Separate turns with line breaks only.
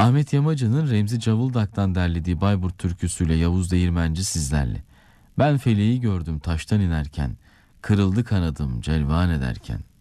Ahmet Yamacı'nın Remzi Cavuldak'tan derlediği Bayburt türküsüyle Yavuz Değirmenci sizlerle. Ben feleği gördüm taştan inerken, kırıldı kanadım celvan ederken.